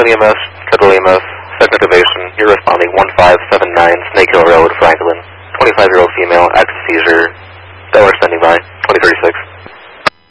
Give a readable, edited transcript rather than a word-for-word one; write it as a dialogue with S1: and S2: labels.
S1: Franklin EMS, Federal EMS, second activation. You're responding 1579 Snake Hill Road, Franklin. 25-year-old female, active seizure,